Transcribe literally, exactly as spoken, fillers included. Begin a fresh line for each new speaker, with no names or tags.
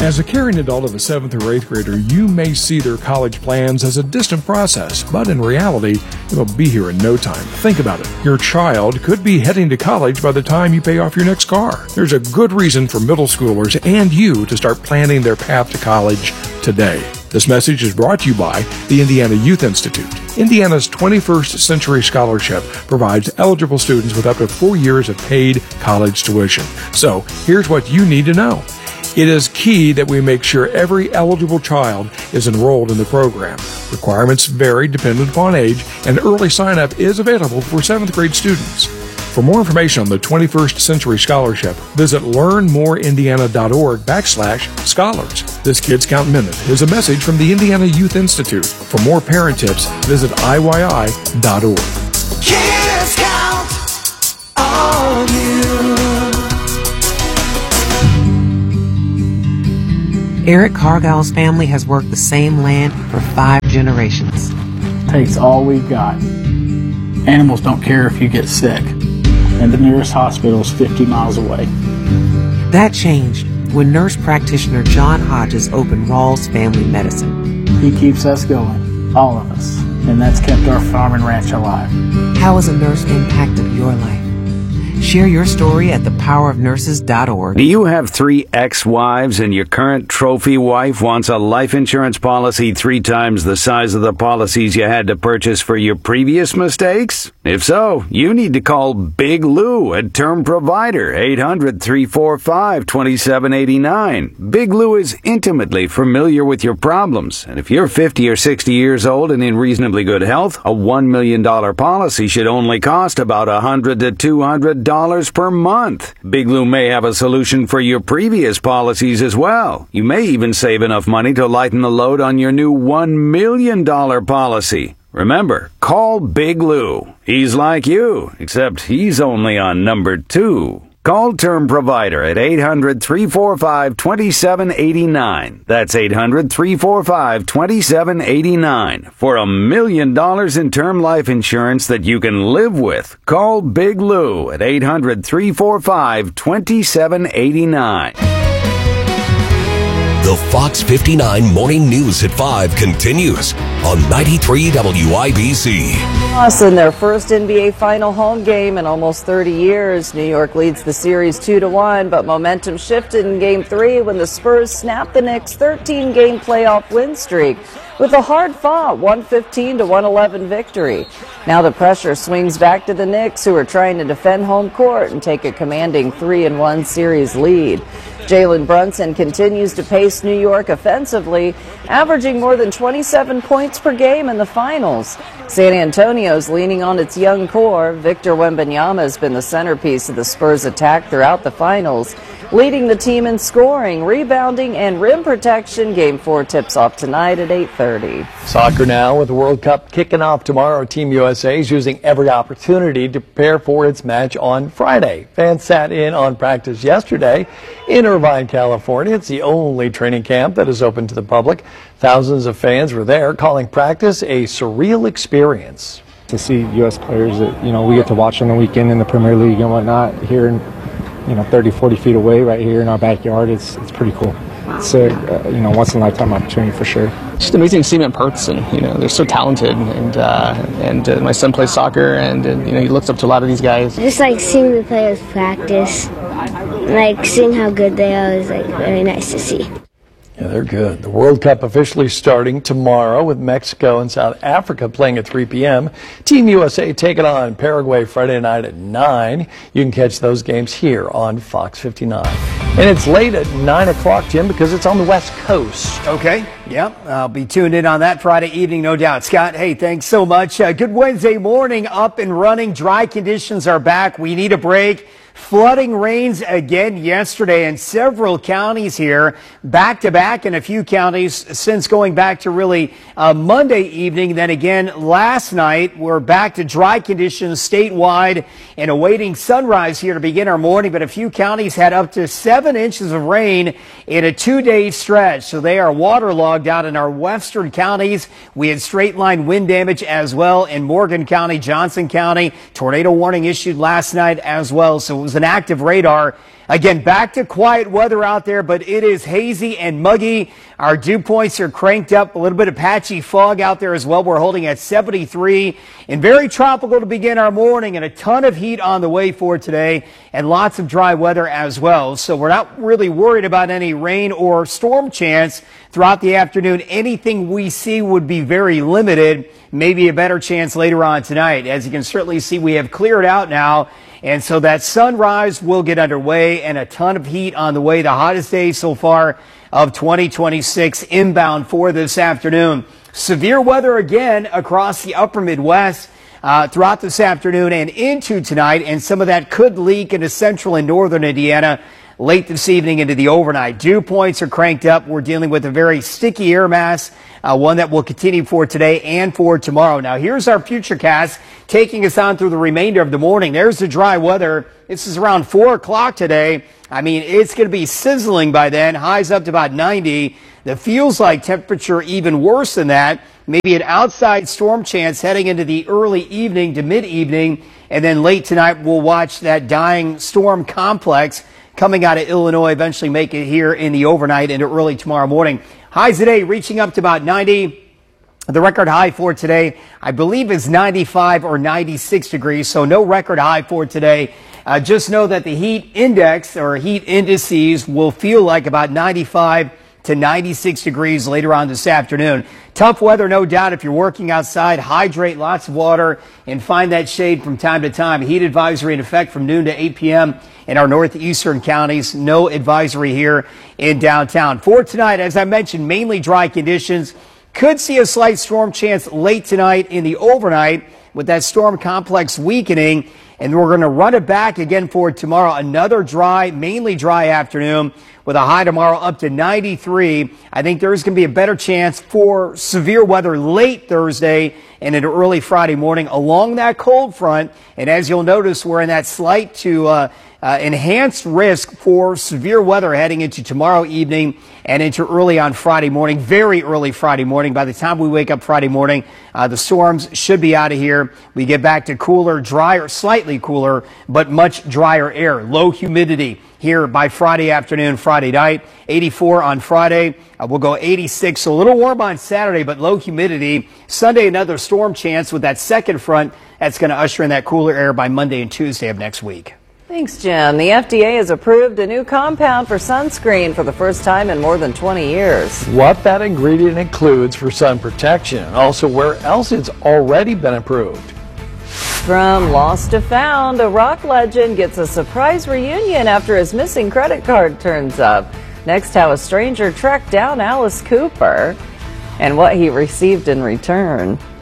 As a caring adult of a seventh or eighth grader, you may see their college plans as a distant process, but in reality, it'll be here in no time. Think about it. Your child could be heading to college by the time you pay off your next car. There's a good reason for middle schoolers and you to start planning their path to college today. This message is brought to you by the Indiana Youth Institute. Indiana's twenty-first Century Scholarship provides eligible students with up to four years of paid college tuition. So, here's what you need to know. It is key that we make sure every eligible child is enrolled in the program. Requirements vary dependent upon age, and early sign-up is available for seventh grade students. For more information on the twenty-first Century Scholarship, visit learnmoreindiana.org backslash scholars. This Kids Count Minute is a message from the Indiana Youth Institute. For more parent tips, visit I Y I dot org.
Kids Count on you.
Eric Cargill's family has worked the same land for five generations.
Takes all we've got. Animals don't care if you get sick, and the nearest hospital is fifty miles away.
That changed when nurse practitioner John Hodges opened Rawls Family Medicine.
He keeps us going, all of us, and that's kept our farm and ranch alive.
How has a nurse impacted your life? Share your story at the power of nurses dot org.
Do you have three ex-wives and your current trophy wife wants a life insurance policy three times the size of the policies you had to purchase for your previous mistakes? If so, you need to call Big Lou at Term Provider, eight hundred, three four five, two seven eight nine. Big Lou is intimately familiar with your problems, and if you're fifty or sixty years old and in reasonably good health, a one million dollars policy should only cost about one hundred to two hundred dollars per month. Big Lou may have a solution for your previous policies as well. You may even save enough money to lighten the load on your new one million dollars policy. Remember, call Big Lou. He's like you, except he's only on number two. Call Term Provider at eight hundred, three four five, two seven eight nine. That's eight hundred, three four five, two seven eight nine. For a million dollars in term life insurance that you can live with. Call Big Lou at eight hundred, three four five, two seven eight nine.
The Fox fifty-nine Morning News at five continues on ninety-three W I B C.
Plus, in their first N B A final home game in almost thirty years, New York leads the series two to one, but momentum shifted in Game three when the Spurs snapped the Knicks' thirteen game playoff win streak with a hard-fought one fifteen to one eleven victory. Now the pressure swings back to the Knicks, who are trying to defend home court and take a commanding three and one series lead. Jalen Brunson continues to pace New York offensively, averaging more than twenty-seven points per game in the finals. San Antonio's leaning on its young core. Victor Wembanyama has been the centerpiece of the Spurs' attack throughout the finals, leading the team in scoring, rebounding, and rim protection. Game four tips off tonight at eight thirty.
Soccer now, with the World Cup kicking off tomorrow. Team U S A is using every opportunity to prepare for its match on Friday. Fans sat in on practice yesterday in Irvine, California. It's the only training camp that is open to the public. Thousands of fans were there, calling practice a surreal experience.
To see U S players that, you know, we get to watch on the weekend in the Premier League and whatnot here in, you know, thirty, forty feet away right here in our backyard, it's, it's pretty cool. It's a, uh, you know, once-in-a-lifetime opportunity for sure.
It's just amazing to see them in person. You know, they're so talented, and uh, and uh, my son plays soccer, and, and you know, he looks up to a lot of these guys.
Just like seeing the players practice, like seeing how good they are is like very nice to see.
Yeah, they're good. The World Cup officially starting tomorrow with Mexico and South Africa playing at three p m Team U S A taking on Paraguay Friday night at nine. You can catch those games here on Fox fifty-nine. And it's late at nine o'clock, Jim, because it's on the West Coast.
Okay, yep. I'll be tuned in on that Friday evening, no doubt. Scott, hey, thanks so much. Uh, good Wednesday morning, up and running. Dry conditions are back. We need a break. Flooding rains again yesterday in several counties here, back to back in a few counties since going back to really uh, Monday evening. Then again last night, we're back to dry conditions statewide and awaiting sunrise here to begin our morning. But a few counties had up to seven inches of rain in a two-day stretch. So they are waterlogged out in our western counties. We had straight line wind damage as well in Morgan County, Johnson County. Tornado warning issued last night as well. So it was an active radar Again, back to quiet weather out there, but it is hazy and muggy. Our dew points are cranked up. A little bit of patchy fog out there as well. We're holding at seventy-three and very tropical to begin our morning, and a ton of heat on the way for today and lots of dry weather as well. So we're not really worried about any rain or storm chance throughout the afternoon. Anything we see would be very limited, maybe a better chance later on tonight. As you can certainly see, we have cleared out now. And so that sunrise will get underway and a ton of heat on the way. The hottest day so far of twenty twenty-six inbound for this afternoon. Severe weather again across the upper Midwest uh, throughout this afternoon and into tonight. And some of that could leak into central and northern Indiana late this evening into the overnight. Dew points are cranked up. We're dealing with a very sticky air mass, uh, one that will continue for today and for tomorrow. Now, here's our futurecast taking us on through the remainder of the morning. There's the dry weather. This is around four o'clock today. I mean, it's going to be sizzling by then. Highs up to about ninety. The feels like temperature even worse than that. Maybe an outside storm chance heading into the early evening to mid-evening. And then late tonight, we'll watch that dying storm complex coming out of Illinois, eventually make it here in the overnight into early tomorrow morning. Highs today reaching up to about ninety. The record high for today, I believe, is ninety-five or ninety-six degrees, so no record high for today. Uh, just know that the heat index or heat indices will feel like about ninety-five to ninety-six degrees later on this afternoon. Tough weather, no doubt, if you're working outside. Hydrate, lots of water, and find that shade from time to time. Heat advisory in effect from noon to eight p.m. in our northeastern counties. No advisory here in downtown. For tonight, as I mentioned, mainly dry conditions. Could see a slight storm chance late tonight in the overnight with that storm complex weakening. And we're going to run it back again for tomorrow. Another dry, mainly dry afternoon with a high tomorrow up to ninety-three. I think there's going to be a better chance for severe weather late Thursday and into early Friday morning along that cold front. And as you'll notice, we're in that slight to uh, uh, enhanced risk for severe weather heading into tomorrow evening and into early on Friday morning, very early Friday morning. By the time we wake up Friday morning, uh, the storms should be out of here. We get back to cooler, drier, slightly cooler, but much drier air. Low humidity here by Friday afternoon, Friday night. eighty-four on Friday. Uh, we'll go eighty-six, so a little warm on Saturday, but low humidity. Sunday, another storm chance with that second front. That's going to usher in that cooler air by Monday and Tuesday of next week.
Thanks, Jim. The F D A has approved a new compound for sunscreen for the first time in more than twenty years.
What that ingredient includes for sun protection and also where else it's already been approved.
From lost to found, a rock legend gets a surprise reunion after his missing credit card turns up. Next, how a stranger tracked down Alice Cooper and what he received in return.